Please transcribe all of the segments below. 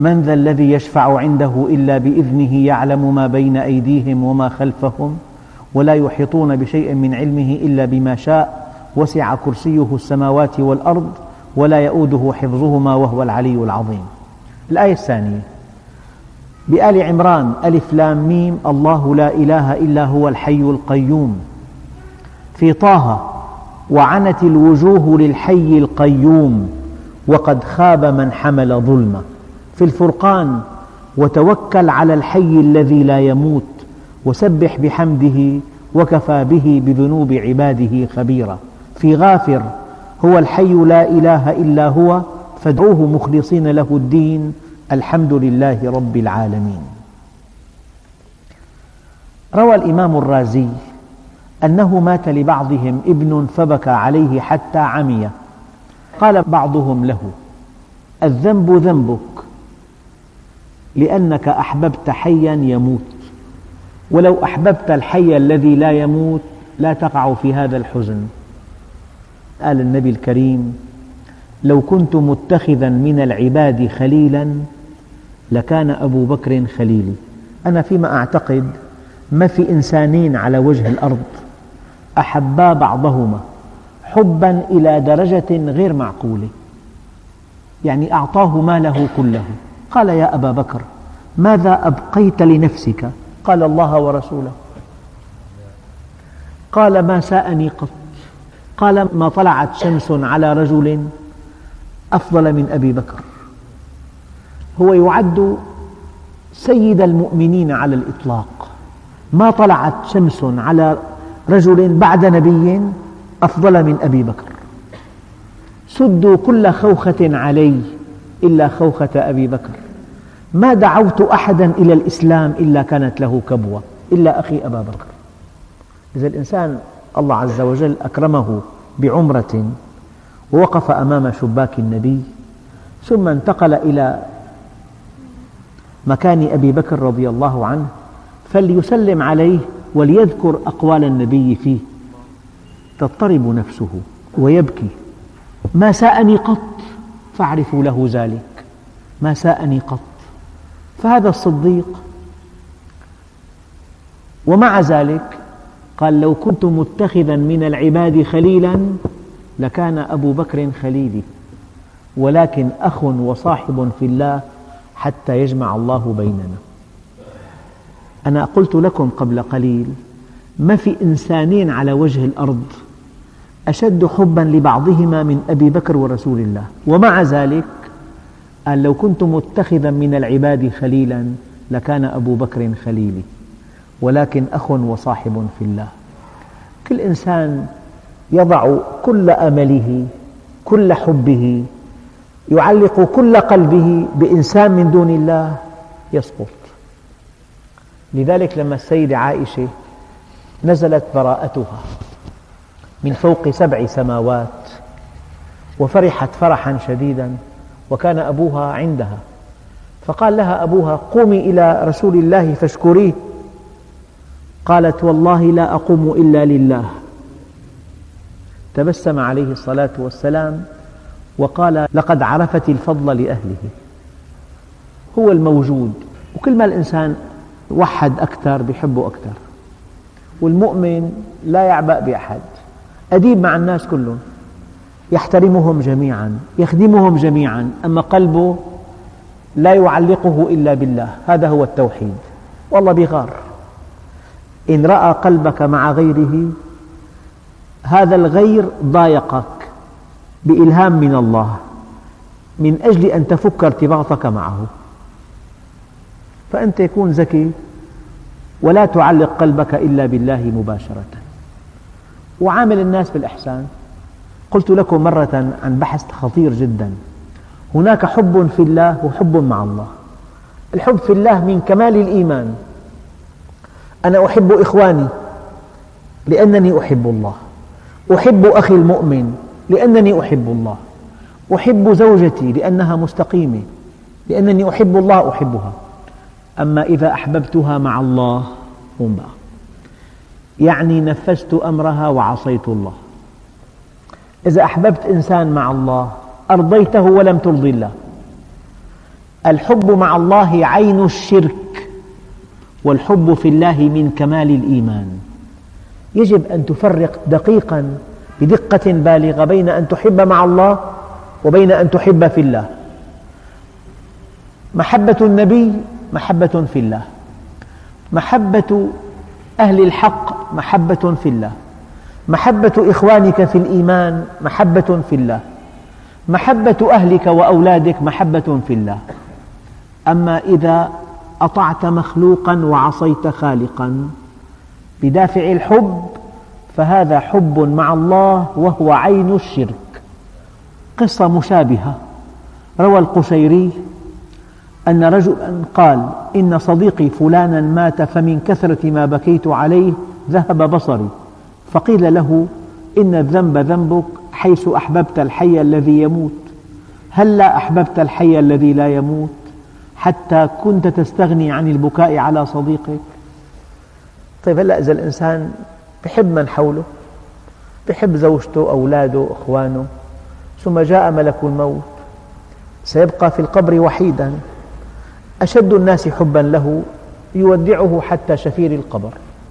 من ذا الذي يشفع عنده إلا بإذنه يعلم ما بين أيديهم وما خلفهم ولا يحيطون بشيء من علمه إلا بما شاء وسع كرسيه السماوات والأرض ولا يؤوده حفظهما وهو العلي العظيم. الآية الثانية بآل عمران ألف لام ميم الله لا إله إلا هو الحي القيوم. في طه وعنت الوجوه للحي القيوم وقد خاب من حمل ظلمه. في الفرقان وتوكل على الحي الذي لا يموت وسبح بحمده وكفى به بذنوب عباده خبيرا. في غافر هو الحي لا إله إلا هو فادعوه مخلصين له الدين الحمد لله رب العالمين. روى الإمام الرازي أنه مات لبعضهم ابن فبكى عليه حتى عمي. قال بعضهم له: الذنب ذنبك لأنك أحببت حيا يموت، ولو أحببت الحي الذي لا يموت لا تقع في هذا الحزن. قال النبي الكريم: لو كنت متخذا من العباد خليلا لكان أبو بكر خليلي. أنا فيما أعتقد ما في إنسانين على وجه الأرض أحبا بعضهما حبا إلى درجة غير معقولة، يعني أعطاه ماله كله. قال: يا أبا بكر ماذا أبقيت لنفسك؟ قال: الله ورسوله. قال: ما ساءني قط. قال: ما طلعت شمس على رجل أفضل من أبي بكر. هو يعد سيد المؤمنين على الإطلاق، ما طلعت شمس على رجل بعد نبي أفضل من أبي بكر. سدوا كل خوخة علي إلا خوخة أبي بكر. ما دعوت أحدا إلى الإسلام إلا كانت له كبوة إلا أخي أبا بكر. إذا الإنسان الله عز وجل أكرمه بعمرة ووقف أمام شباك النبي ثم انتقل إلى مكان أبي بكر رضي الله عنه فليسلم عليه وليذكر أقوال النبي فيه، تضطرب نفسه ويبكي: ما ساءني قط، فاعرفوا له ذلك، ما ساءني قط. فهذا الصديق ومع ذلك قال: لو كنت متخذا من العباد خليلا لكان أبو بكر خليلي، ولكن أخ وصاحب في الله حتى يجمع الله بيننا. أنا قلت لكم قبل قليل ما في إنسانين على وجه الأرض أشد حبا لبعضهما من أبي بكر ورسول الله، ومع ذلك قال: لو كنت متخذا من العباد خليلا لكان أبو بكر خليلي، ولكن أخ وصاحب في الله. كل إنسان يضع كل أمله كل حبه يعلق كل قلبه بإنسان من دون الله يسقط. لذلك لما السيدة عائشة نزلت براءتها من فوق 7 سماوات وفرحت فرحا شديدا وكان أبوها عندها، فقال لها أبوها: قومي إلى رسول الله فاشكريه. قالت: والله لا أقوم إلا لله. تبسم عليه الصلاة والسلام وقال: لقد عرفت الفضل لأهله. هو الموجود، وكل ما الإنسان وحد أكثر بيحبه أكثر. والمؤمن لا يعبأ بأحد، أديب مع الناس كلهم، يحترمهم جميعا، يخدمهم جميعا، أما قلبه لا يعلقه إلا بالله. هذا هو التوحيد. والله بيغار إن رأى قلبك مع غيره، هذا الغير ضايقك بإلهام من الله من أجل أن تفك ارتباطك معه، فأنت يكون ذكي ولا تعلق قلبك إلا بالله مباشرة، وعامل الناس بالإحسان. قلت لكم مرة عن بحث خطير جدا: هناك حب في الله وحب مع الله. الحب في الله من كمال الإيمان. أنا أحب إخواني لأنني أحب الله، أحب أخي المؤمن لأنني أحب الله، أحب زوجتي لأنها مستقيمة، لأنني أحب الله أحبها. أما إذا أحببتها مع الله يعني نفذت أمرها وعصيت الله. إذا أحببت إنسان مع الله أرضيته ولم ترضي الله. الحب مع الله عين الشرك، والحب في الله من كمال الإيمان. يجب أن تفرق دقيقا بدقة بالغة بين أن تحب مع الله وبين أن تحب في الله. محبة النبي محبة في الله، محبة أهل الحق محبة في الله، محبة إخوانك في الإيمان محبة في الله، محبة أهلك وأولادك محبة في الله. أما إذا أطعت مخلوقا وعصيت خالقا بدافع الحب فهذا حب مع الله وهو عين الشرك. قصة مشابهة روى القشيري أن رجلا قال: إن صديقي فلانا مات فمن كثرة ما بكيت عليه ذهب بصري، فقيل له: إن الذنب ذنبك حيث أحببت الحي الذي يموت، هلا أحببت الحي الذي لا يموت حتى كنت تستغني عن البكاء على صديقك. طيب هلأ إذا الإنسان يحب من حوله، يحب زوجته، أولاده، إخوانه، ثم جاء ملك الموت، سيبقى في القبر وحيدا، أشد الناس حبا له يودعه حتى شفير القبر.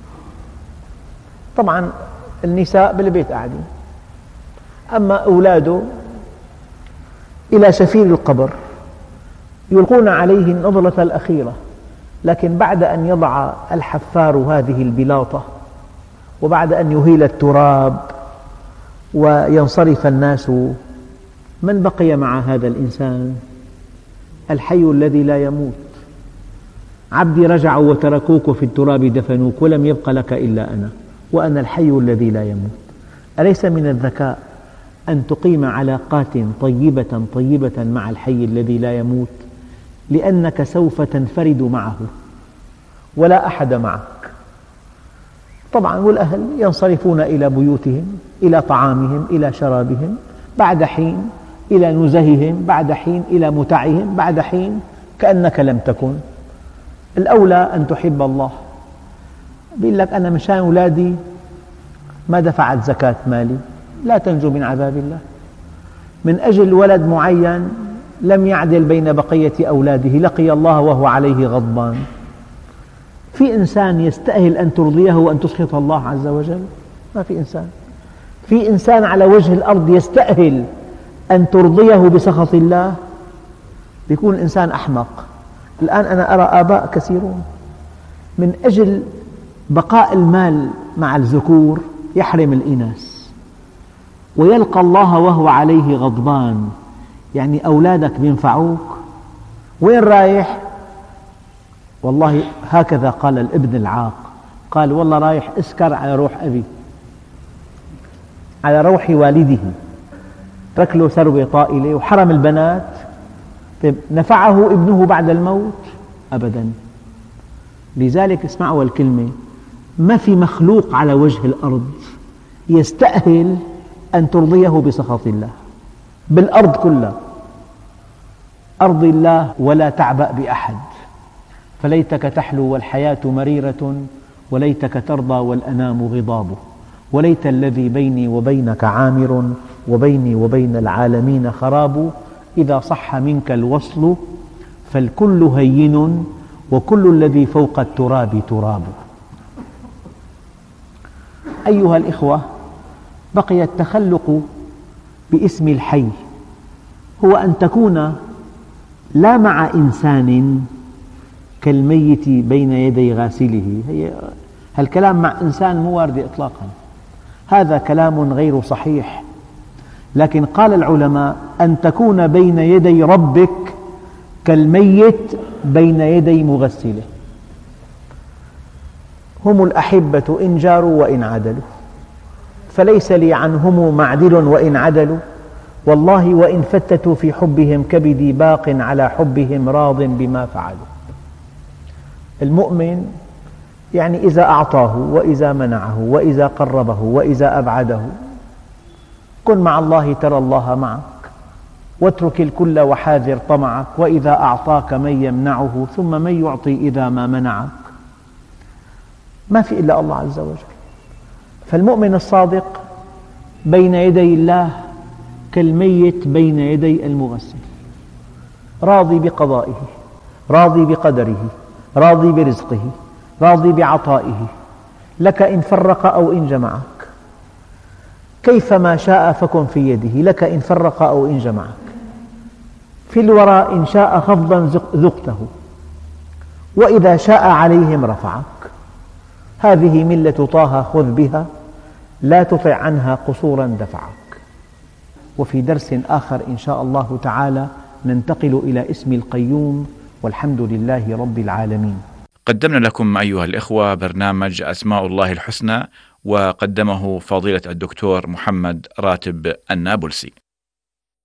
طبعا النساء بالبيت قاعدين، أما أولاده إلى شفير القبر يلقون عليه النظرة الأخيرة، لكن بعد أن يضع الحفار هذه البلاطة وبعد أن يهيل التراب وينصرف الناس، من بقي مع هذا الإنسان؟ الحي الذي لا يموت. عبدي رجعوا وتركوك في التراب دفنوك ولم يبق لك إلا أنا، وأنا الحي الذي لا يموت. أليس من الذكاء أن تقيم علاقات طيبة مع الحي الذي لا يموت، لأنك سوف تنفرد معه ولا أحد معك. طبعا والأهل ينصرفون إلى بيوتهم، إلى طعامهم، إلى شرابهم، بعد حين إلى نزههم، بعد حين إلى متعهم، بعد حين كأنك لم تكن. الأولى أن تحب الله. بيقول لك: أنا مشان أولادي ما دفعت زكاة مالي، لا تنجو من عذاب الله. من أجل ولد معين لم يعدل بين بقية أولاده، لقي الله وهو عليه غضبان. في إنسان يستأهل أن ترضيه وأن تسخط الله عز وجل؟ ما في إنسان. في إنسان على وجه الأرض يستأهل أن ترضيه بسخط الله؟ يكون الإنسان أحمق. الآن أنا أرى آباء كثيرون من أجل بقاء المال مع الذكور يحرم الإناث ويلقى الله وهو عليه غضبان. يعني أولادك بينفعوك؟ وين رايح؟ والله هكذا قال الابن العاق، قال: والله رايح أسكر على روح أبي، على روح والده، ترك له ثروة طائلة وحرم البنات. طيب نفعه ابنه بعد الموت؟ أبدا. لذلك اسمعوا الكلمة: ما في مخلوق على وجه الأرض يستأهل أن ترضيه بسخط الله بالأرض كلها. أرض الله ولا تعبأ بأحد، فليتك تحلو والحياة مريرة، وليتك ترضى والأنام غضاب، وليت الذي بيني وبينك عامر، وبيني وبين العالمين خراب، إذا صح منك الوصل فالكل هين، وكل الذي فوق التراب تراب. أيها الإخوة، بقي التخلق باسم الحي، هو أن تكون لا مع إنسان كالميت بين يدي غاسله. هالكلام مع إنسان مو وارد إطلاقا، هذا كلام غير صحيح. لكن قال العلماء: أن تكون بين يدي ربك كالميت بين يدي مغسله. هم الأحبة إن جاروا وإن عدلوا، فليس لي عنهم معدل وإن عدلوا، والله وإن فتتوا في حبهم كبدي باق على حبهم راض بما فعلوا. المؤمن يعني إذا أعطاه وإذا منعه وإذا قربه وإذا أبعده، كن مع الله ترى الله معك، واترك الكل وحاذر طمعك، وإذا أعطاك من يمنعه ثم من يعطي إذا ما منعك. ما في إلا الله عز وجل. فالمؤمن الصادق بين يدي الله كالميت بين يدي المغسل. راضي بقضائه، راضي بقدره، راضي برزقه، راضي بعطائه، لك إن فرق أو إن جمعك، كيفما شاء فكن في يده، لك إن فرق أو إن جمعك. في الورى إن شاء خفضا ذقته، وإذا شاء عليهم رفعك. هذه ملة طه خذ بها، لا تطع عنها قصورا دفعك. وفي درس آخر إن شاء الله تعالى ننتقل إلى اسم القيوم، والحمد لله رب العالمين. قدمنا لكم أيها الإخوة برنامج أسماء الله الحسنى، وقدمه فضيلة الدكتور محمد راتب النابلسي.